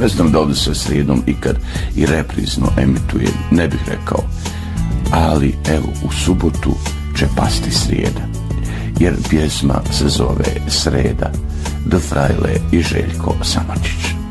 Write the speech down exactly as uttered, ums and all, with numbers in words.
Ne znam da ovdje se srijedom ikad i reprizno emituje, ne bih rekao. Ali evo, u subotu će pasti srijeda, jer pjesma se zove Sreda, D. Frajle i Željko Samardžić.